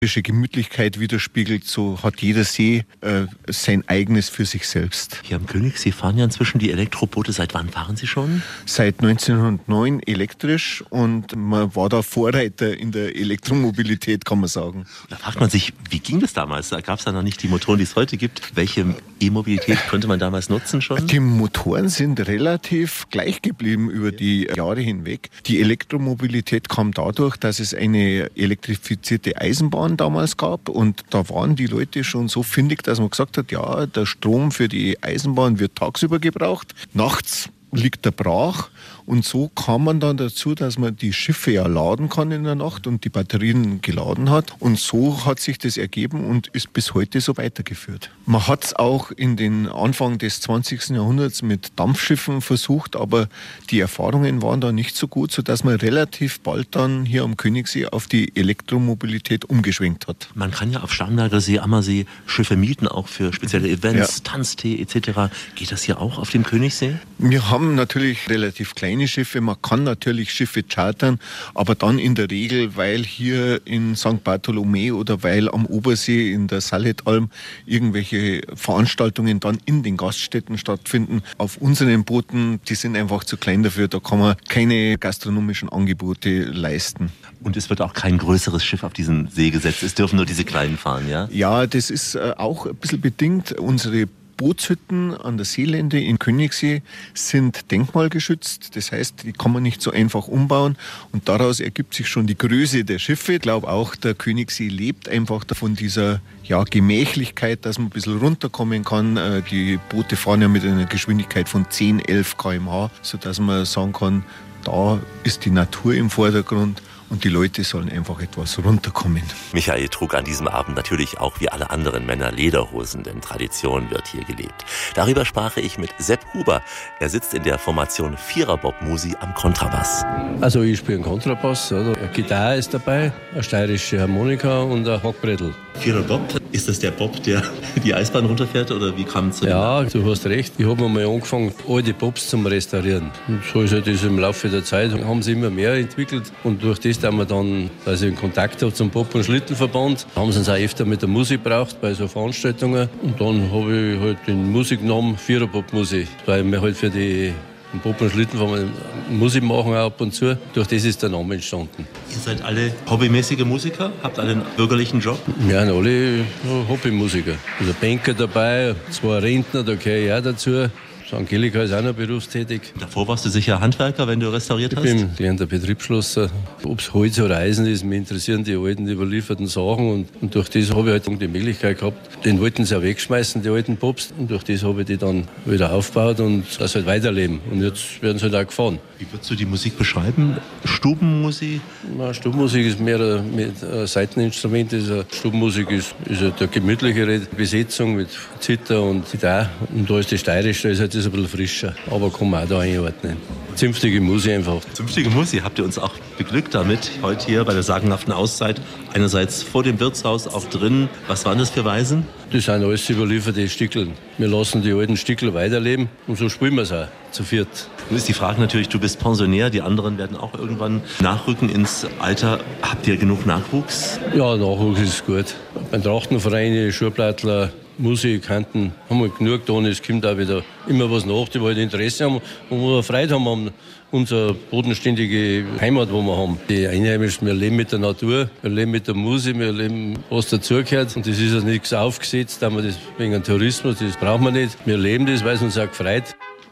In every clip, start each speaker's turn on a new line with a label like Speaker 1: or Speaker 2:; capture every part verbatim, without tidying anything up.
Speaker 1: Gemütlichkeit widerspiegelt, so hat jeder See äh, sein eigenes für sich selbst.
Speaker 2: Hier am Königssee fahren ja inzwischen die Elektroboote. Seit wann fahren Sie schon?
Speaker 1: Seit neunzehnhundertneun elektrisch und man war da Vorreiter in der Elektromobilität, kann man sagen.
Speaker 2: Da fragt man sich, wie ging das damals? Da gab es ja noch nicht die Motoren, die es heute gibt. Welche E-Mobilität konnte man damals nutzen schon?
Speaker 1: Die Motoren sind relativ gleich geblieben über die Jahre hinweg. Die Elektromobilität kam dadurch, dass es eine elektrifizierte Eisenbahn damals gab und da waren die Leute schon so findig, dass man gesagt hat, ja, der Strom für die Eisenbahn wird tagsüber gebraucht, nachts liegt er brach und so kam man dann dazu, dass man die Schiffe ja laden kann in der Nacht und die Batterien geladen hat und so hat sich das ergeben und ist bis heute so weitergeführt. Man hat es auch in den Anfang des zwanzigsten Jahrhunderts mit Dampfschiffen versucht, aber die Erfahrungen waren da nicht so gut, sodass man relativ bald dann hier am Königssee auf die Elektromobilität umgeschwenkt hat.
Speaker 2: Man kann ja auf Starnberger See, Ammersee Schiffe mieten, auch für spezielle Events, ja. Tanztee et cetera. Geht das hier auch auf dem Königssee?
Speaker 1: Wir haben natürlich relativ kleine Schiffe, man kann natürlich Schiffe chartern, aber dann in der Regel, weil hier in Sankt Bartholomew oder weil am Obersee in der Salletalm irgendwelche Veranstaltungen dann in den Gaststätten stattfinden. Auf unseren Booten, die sind einfach zu klein dafür, da kann man keine gastronomischen Angebote leisten.
Speaker 2: Und es wird auch kein größeres Schiff auf diesen See gesetzt, es dürfen nur diese kleinen fahren, ja?
Speaker 1: Ja, das ist auch ein bisschen bedingt. Unsere Bootshütten an der Seelände in Königssee sind denkmalgeschützt. Das heißt, die kann man nicht so einfach umbauen. Und daraus ergibt sich schon die Größe der Schiffe. Ich glaube auch, der Königssee lebt einfach von dieser ja, Gemächlichkeit, dass man ein bisschen runterkommen kann. Die Boote fahren ja mit einer Geschwindigkeit von zehn, elf Kilometer pro Stunde, sodass man sagen kann, da ist die Natur im Vordergrund. Und die Leute sollen einfach etwas runterkommen.
Speaker 2: Michael trug an diesem Abend natürlich auch wie alle anderen Männer Lederhosen, denn Tradition wird hier gelebt. Darüber sprach ich mit Sepp Huber. Er sitzt in der Formation Vierer-Bob-Musi am Kontrabass.
Speaker 3: Also ich spiele einen Kontrabass, oder? Eine Gitarre ist dabei, eine steirische Harmonika und ein Hackbrettel.
Speaker 2: Vierer-Bob, ist das der Bob, der die Eisbahn runterfährt oder wie kam es zu dem?
Speaker 3: Ja, du hast recht. Ich habe mal angefangen, alte Bobs zu restaurieren. Und so ist halt das im Laufe der Zeit, haben sie immer mehr entwickelt und durch das da wir dann, dass ich in Kontakt habe zum Bob- und Schlittenverband, haben sie uns auch öfter mit der Musik gebraucht bei so Veranstaltungen. Und dann habe ich halt den Musiknamen Vierer-Bob-Musi, weil wir halt für die Bob- und Schlittenverband Musik machen auch ab und zu. Durch das ist der Name entstanden.
Speaker 2: Ihr seid alle hobbymäßige Musiker? Habt alle einen bürgerlichen Job?
Speaker 3: Ja, alle Hobbymusiker. Also Banker dabei, zwei Rentner, da gehöre ich auch dazu. Angelika ist auch noch berufstätig.
Speaker 2: Davor warst du sicher Handwerker, wenn du restauriert hast?
Speaker 3: Ich bin gelernter Betriebsschlosser. Ob es Holz oder Eisen ist, mich interessieren die alten überlieferten Sachen. Und, und durch das habe ich halt die Möglichkeit gehabt, den wollten sie auch wegschmeißen, die alten Pops. Und durch das habe ich die dann wieder aufgebaut und das halt weiterleben. Und jetzt werden sie halt auch gefahren.
Speaker 2: Wie würdest du die Musik beschreiben? Stubenmusik?
Speaker 3: Na, Stubenmusik ist mehr ein, mit ein Saiteninstrument. Ist Stubenmusik ist, ist halt eine gemütlichere Besetzung mit Zither und Gitarre. Und da ist die steirische, da ist halt das ein bisschen frischer. Aber kann man auch da einordnen. Zünftige Musik einfach.
Speaker 2: Zünftige Musik, habt ihr uns auch beglückt damit, heute hier bei der sagenhaften Auszeit. Einerseits vor dem Wirtshaus, auch drin. Was waren das für Weisen?
Speaker 3: Das sind alles überlieferte Stickeln. Wir lassen die alten Stickel weiterleben und so spielen wir es auch zu viert.
Speaker 2: Nun ist die Frage natürlich, du bist Pensionär, die anderen werden auch irgendwann nachrücken ins Alter. Habt ihr genug Nachwuchs?
Speaker 3: Ja, Nachwuchs ist gut. Beim Trachtenverein, Schulplattler, Musikanten haben wir genug getan. Es kommt auch wieder immer was nach, die halt Interesse haben und wo wir Freude haben an unsere bodenständige Heimat, wo wir haben. Die Einheimischen, wir leben mit der Natur, wir leben mit der Musik, wir leben, was dazugehört. Und das ist ja nichts aufgesetzt, da wir das wegen dem Tourismus, das brauchen wir nicht. Wir leben das, weil es uns auch gefreut.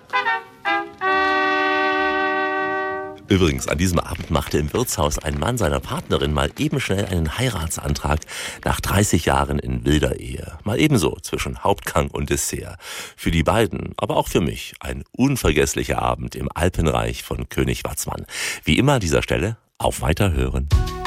Speaker 2: Übrigens, an diesem Abend machte im Wirtshaus ein Mann seiner Partnerin mal eben schnell einen Heiratsantrag nach dreißig Jahren in wilder Ehe. Mal ebenso zwischen Hauptgang und Dessert. Für die beiden, aber auch für mich, ein unvergesslicher Abend im Alpenreich von König Watzmann. Wie immer an dieser Stelle, auf Weiterhören.